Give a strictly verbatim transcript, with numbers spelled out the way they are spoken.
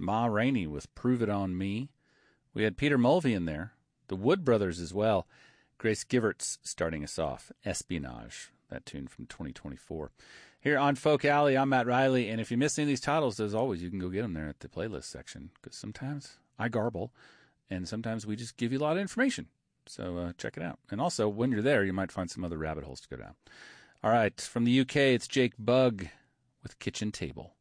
Ma Rainey with Prove It On Me. We had Peter Mulvey in there. The Wood Brothers as well. Grace Giverts starting us off. Espionage, that tune from twenty twenty-four. Here on Folk Alley, I'm Matt Riley, and if you miss any of these titles, as always, you can go get them there at the playlist section, because sometimes I garble, and sometimes we just give you a lot of information. So uh, check it out. And also, when you're there, you might find some other rabbit holes to go down. All right, from the U K, it's Jake Bugg with Kitchen Table.